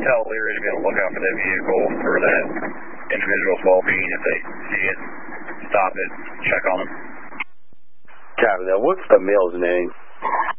tell Leary to be on the lookout for that vehicle or that individual's well-being. If they see it, stop it, check on them. Copy that. What's the male's name?